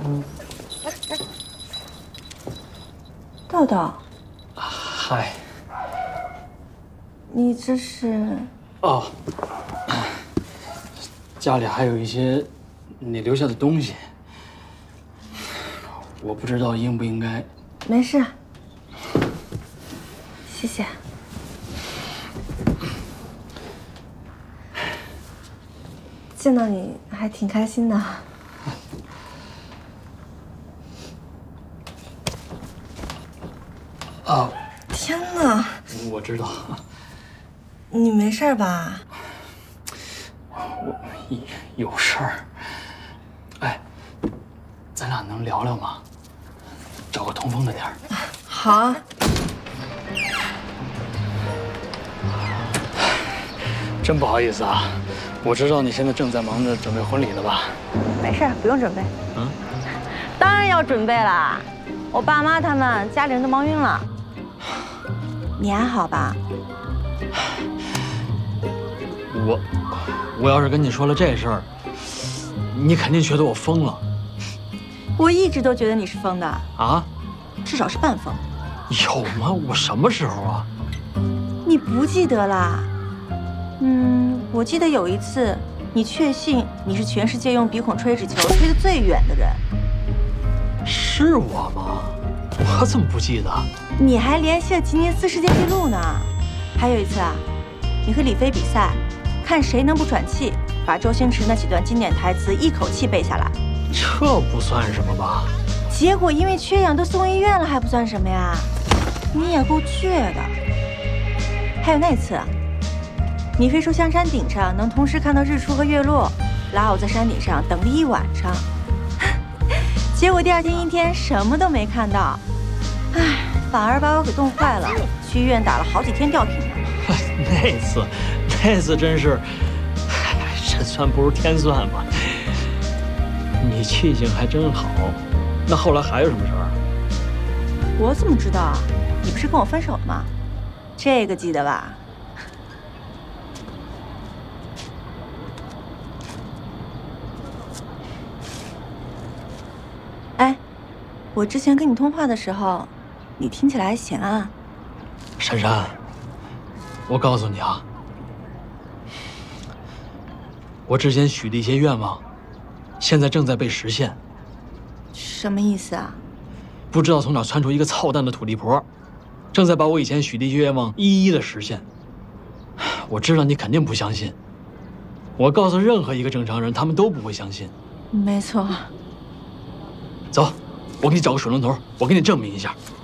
豆豆， 嗨， 你这是？ 哦，家里还有一些你留下的东西，我不知道应不应该。 没事，谢谢。见到你还挺开心的。 啊， 天哪！ 我知道。 你没事吧？ 我有事儿。哎，咱俩能聊聊吗？找个通风的地儿。 好啊。 真不好意思啊，我知道你现在正在忙着准备婚礼呢吧？ 没事，不用准备。 嗯， 当然要准备啦。我爸妈他们家里人都忙晕了。你还好吧？ 我要是跟你说了这事儿，你肯定觉得我疯了。 我一直都觉得你是疯的啊， 至少是半疯。 有吗？我什么时候啊？ 你不记得啦？我记得有一次，你确信你是全世界用鼻孔吹纸球吹得最远的人。 是我吗？我怎么不记得？ 你还联系了吉尼斯世界纪录呢。还有一次啊，你和李飞比赛，看谁能不喘气，把周星驰那几段经典台词一口气背下来。 这不算什么吧？ 结果因为缺氧都送医院了，还不算什么呀？你也够倔的。还有那次，你非说香山顶上能同时看到日出和月落，拉我在山顶上等了一晚上，结果第二天阴天，什么都没看到。唉，反而把我给冻坏了，去医院打了好几天吊瓶呢。 那次真是，人算不如天算嘛。你气性还真好。那后来还有什么事儿？ 我怎么知道啊？你不是跟我分手了吗？这个记得吧？哎，我之前跟你通话的时候，你听起来还行啊。 珊珊，我告诉你啊，我之前许的一些愿望，现在正在被实现。 什么意思啊？ 不知道从哪窜出一个操蛋的土地婆，正在把我以前许的一些愿望一一的实现。我知道你肯定不相信，我告诉任何一个正常人，他们都不会相信。 没错。 走，我给你找个水龙头，我给你证明一下。